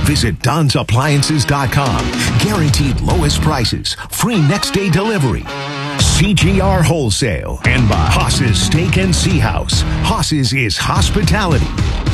Visit DonsAppliances.com. Guaranteed lowest prices, free next day delivery. CGR Wholesale and by Haas's Steak and Sea House. Haas's is hospitality.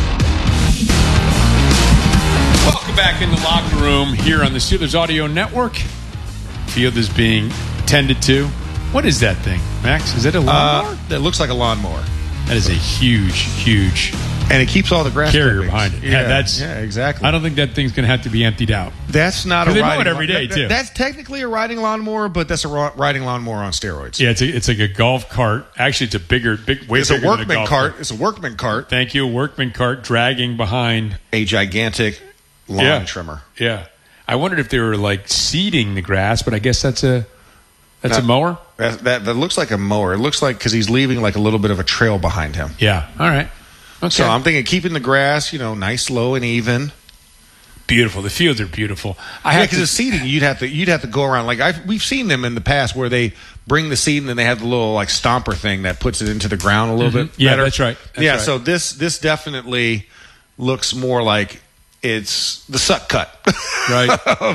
Welcome back in the locker room here on the Steelers Audio Network. Field is being tended to. What is that thing, Max? Is it a lawnmower? That looks like a lawnmower. That is a huge And it keeps all the grass carrier clippings. behind it. Yeah, exactly. I don't think that thing's going to have to be emptied out. That's not a they riding mow it every day, too. That's technically a riding lawnmower, but that's a riding lawnmower on steroids. Yeah, it's like a golf cart. Actually, it's a way It's bigger a workman than a golf cart. It's a workman cart. Thank you, a workman cart dragging behind A gigantic lawn trimmer. Yeah. I wondered if they were like seeding the grass, but I guess that's a mower? That looks like a mower. It looks like because he's leaving like a little bit of a trail behind him. Yeah. All right. Okay. So I'm thinking keeping the grass, nice, low, and even. Beautiful. The fields are beautiful. Because the seeding, you'd have to go around. We've seen them in the past where they bring the seed and then they have the little like stomper thing that puts it into the ground a little bit. Yeah, better. that's right. Right. So this definitely looks more like it's the suck cut, right,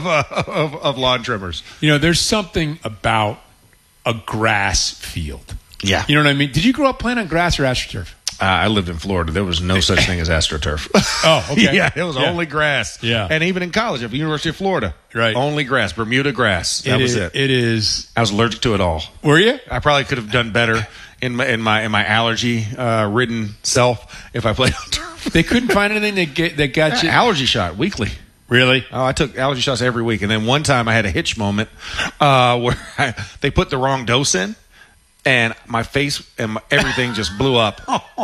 of lawn trimmers. There's something about a grass field. Yeah. You know what I mean? Did you grow up playing on grass or AstroTurf? I lived in Florida. There was no such thing as AstroTurf. Oh, okay. Yeah, it was only grass. Yeah. And even in college at the University of Florida, right, only grass, Bermuda grass. That was it. It is. I was allergic to it all. Were you? I probably could have done better in my allergy ridden self if I played on turf. They couldn't find anything that got you allergy shot weekly. Really? Oh, I took allergy shots every week, and then one time I had a hitch moment where they put the wrong dose in. And my face and everything just blew up.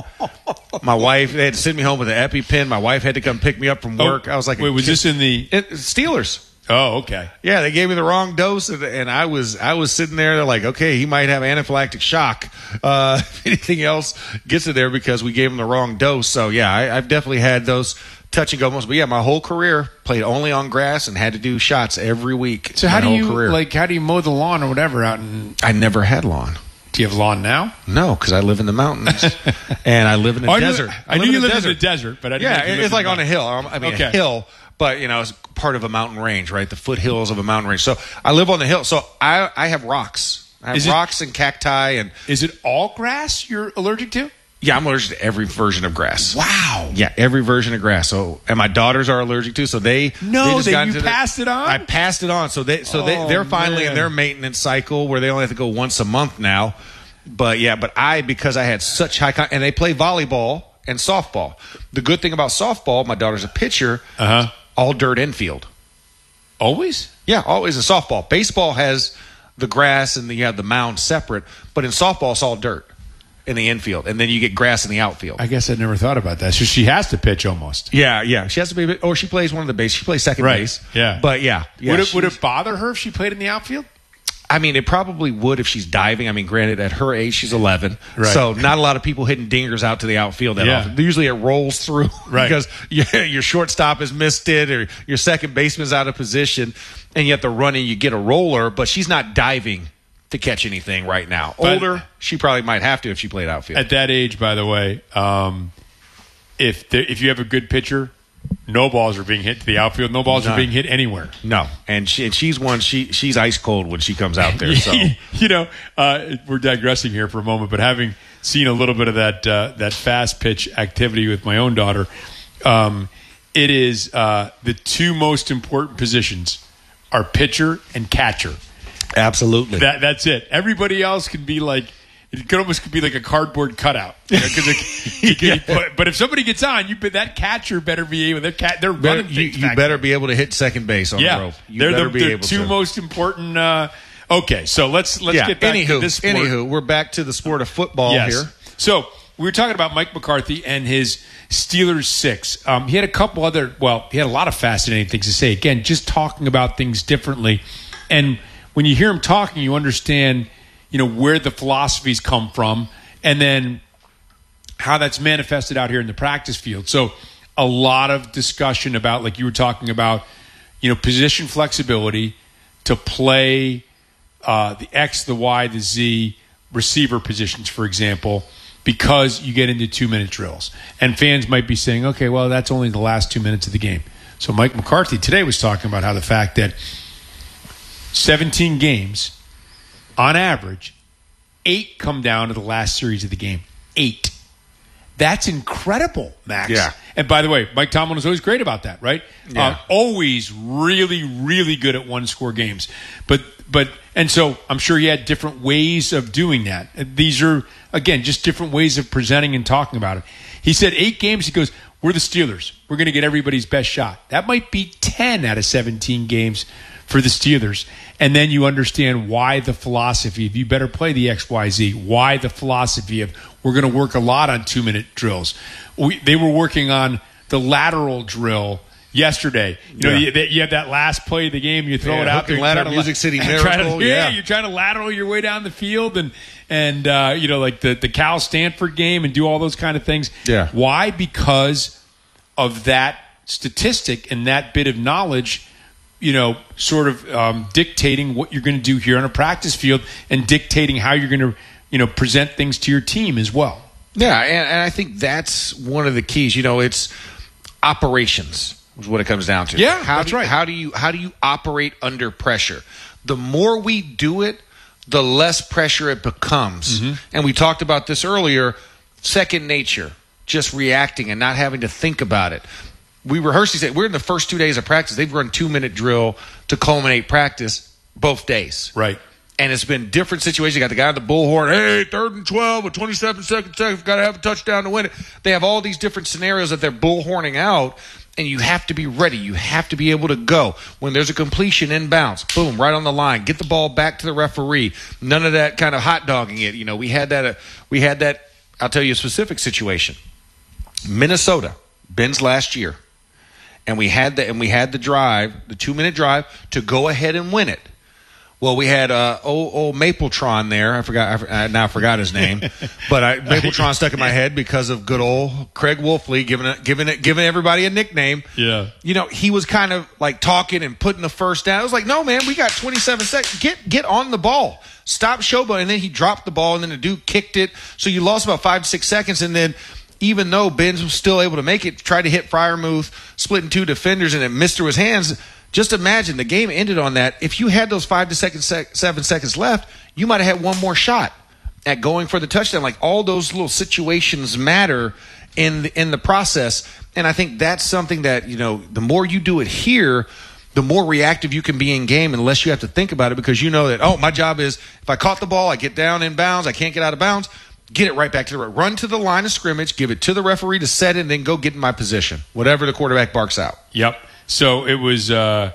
My wife, they had to send me home with an EpiPen. My wife had to come pick me up from work. I was like, wait, was this in the Steelers? Oh, okay. Yeah, they gave me the wrong dose, and I was sitting there. They're like, okay, he might have anaphylactic shock if anything else gets in there because we gave him the wrong dose. So yeah, I've definitely had those touch and go moments. But yeah, my whole career played only on grass and had to do shots every week. So how do you mow the lawn or whatever out in? I never had lawn. Do you have lawn now? No, because I live in the mountains and I live in the desert. I knew you lived in the desert, but I didn't know you lived it's like in on a hill. I mean, a hill, but it's part of a mountain range, right? The foothills of a mountain range. So I live on the hill. So I have rocks. I have rocks and cacti. And is it all grass you're allergic to? Yeah, I'm allergic to every version of grass. Wow. Yeah, every version of grass. So, and my daughters are allergic to. So you passed it on. I passed it on. So they're finally in their maintenance cycle where they only have to go once a month now. But because I had such high and they play volleyball and softball. The good thing about softball, my daughter's a pitcher. All dirt infield. Always? Yeah, always a softball. Baseball has the grass and you have the mound separate, but in softball it's all dirt in the infield, and then you get grass in the outfield. I guess I never thought about that. So she has to pitch almost. Yeah. She has to be, or she plays one of the base. She plays second base. Yeah. But yeah. Would it bother her if she played in the outfield? I mean, it probably would if she's diving. I mean, granted, at her age, she's 11. Right. So not a lot of people hitting dingers out to the outfield that often. Usually it rolls through because your shortstop has missed it or your second baseman's out of position, and you have to run and you get a roller, but she's not diving to catch anything right now. Older, she probably might have to if she played outfield. At that age, by the way, if you have a good pitcher, no balls are being hit to the outfield. No balls are being hit anywhere. No, and she's one. She's ice cold when she comes out there. So we're digressing here for a moment, but having seen a little bit of that fast pitch activity with my own daughter, it is the two most important positions are pitcher and catcher. Absolutely. That's it. Everybody else can be like, it could almost be like a cardboard cutout. But if somebody gets on, that catcher better be able. They're running. You better be able to hit second base on the rope. They're the two most important. Okay, so let's get back to this sport. Anywho, we're back to the sport of football here. So we were talking about Mike McCarthy and his Steelers 6. He had a couple other. Well, he had a lot of fascinating things to say. Again, just talking about things differently, and when you hear him talking, you understand, where the philosophies come from and then how that's manifested out here in the practice field. So a lot of discussion about, like you were talking about, position flexibility to play the X, the Y, the Z receiver positions, for example, because you get into 2-minute drills. And fans might be saying, okay, well, that's only the last 2 minutes of the game. So Mike McCarthy today was talking about how the fact that 17 games, on average, 8 come down to the last series of the game. 8. That's incredible, Max. Yeah. And by the way, Mike Tomlin was always great about that, right? Yeah. Always really, really good at one-score games. And so I'm sure he had different ways of doing that. These are, again, just different ways of presenting and talking about it. He said 8 games, he goes, we're the Steelers. We're going to get everybody's best shot. That might be 10 out of 17 games for the Steelers. And then you understand why the philosophy of you better play the XYZ, why the philosophy of we're going to work a lot on 2-minute drills. They were working on the lateral drill yesterday. You have that last play of the game, you throw it out there. Ladder, Music City Miracle. You're trying to lateral your way down the field and like the Cal Stanford game and do all those kind of things. Yeah. Why? Because of that statistic and that bit of knowledge, sort of dictating what you're going to do here on a practice field and dictating how you're going to, present things to your team as well. Yeah, and I think that's one of the keys. It's operations is what it comes down to. Yeah, that's right. How do you operate under pressure? The more we do it, the less pressure it becomes. Mm-hmm. And we talked about this earlier, second nature, just reacting and not having to think about it. We rehearsed, he said, we're in the first 2 days of practice. They've run 2-minute drill to culminate practice both days. Right. And it's been different situations. You got the guy at the bullhorn, hey, 3rd and 12 with 27 seconds, got to have a touchdown to win it. They have all these different scenarios that they're bullhorning out, and you have to be ready. You have to be able to go. When there's a completion inbounds, boom, right on the line. Get the ball back to the referee. None of that kind of hot dogging it. We had that, I'll tell you a specific situation. Minnesota, Ben's last year. And we had the drive, the 2-minute drive, to go ahead and win it. Well, we had old Mapletron there. I forgot his name, but Mapletron stuck in my head because of good old Craig Wolfley giving everybody a nickname. Yeah, he was kind of like talking and putting the first down. I was like, no, man, we got 27 seconds. Get on the ball. Stop showboating. And then he dropped the ball, and then the dude kicked it. So you lost about 5 to 6 seconds, and then. Even though Benz was still able to make it, tried to hit Freiermuth, split in 2 defenders, and it missed through his hands. Just imagine the game ended on that. If you had those 5 to 7 seconds left, you might have had one more shot at going for the touchdown. Like all those little situations matter in the process, and I think that's something that the more you do it here, the more reactive you can be in game, unless you have to think about it because you know that my job is if I caught the ball, I get down in bounds, I can't get out of bounds. Get it right back to the right. Run to the line of scrimmage, give it to the referee to set it, and then go get in my position. Whatever the quarterback barks out. Yep. So it was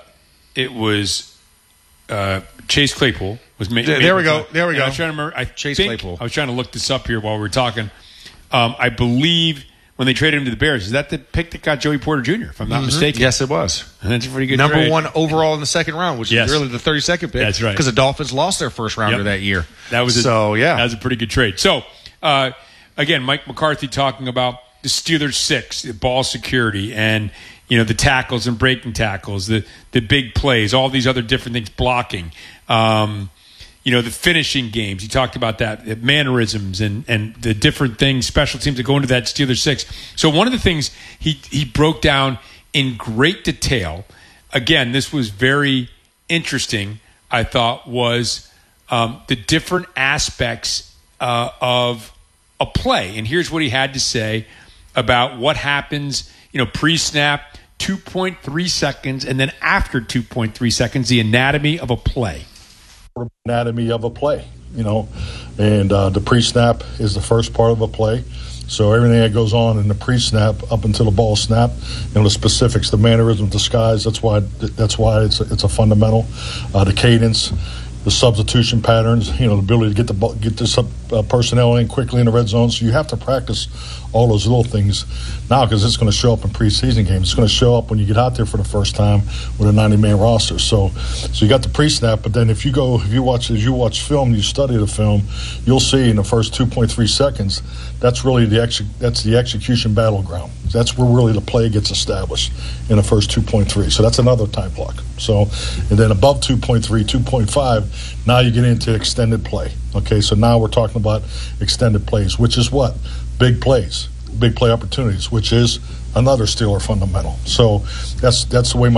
Chase Claypool was made. There we go. I was trying to remember. Claypool. I was trying to look this up here while we were talking. I believe when they traded him to the Bears, is that the pick that got Joey Porter Jr., if I'm not mistaken? Yes, it was. And that's a pretty good Number trade. 1 overall in the second round, which is really the 32nd pick. That's right. Because the Dolphins lost their first rounder that year. That was a pretty good trade. So, again, Mike McCarthy talking about the Steelers 6, the ball security, and the tackles and breaking tackles, the big plays, all these other different things, blocking, the finishing games. He talked about that, the mannerisms and the different things, special teams that go into that Steelers 6. So one of the things he broke down in great detail, again, this was very interesting, I thought, was the different aspects of a play. And here's what he had to say about what happens, pre-snap, 2.3 seconds, and then after 2.3 seconds, the anatomy of a play. Anatomy of a play, and the pre-snap is the first part of a play. So everything that goes on in the pre-snap up until the ball snap, the specifics, the mannerism, the skies, that's why it's a fundamental. The cadence, the substitution patterns, the ability to get this personnel in quickly in the red zone. So you have to practice all those little things now because it's going to show up in preseason games. It's going to show up when you get out there for the first time with a 90-man roster. So you got the pre-snap, but then as you watch film, you study the film, you'll see in the first 2.3 seconds, that's really the execution battleground. That's where really the play gets established in the first 2.3. So that's another time block. So, and then above 2.3, 2.5, now you get into extended play. Okay, so now we're talking about extended plays, which is what? Big plays, big play opportunities, which is another Steeler fundamental. So that's the way my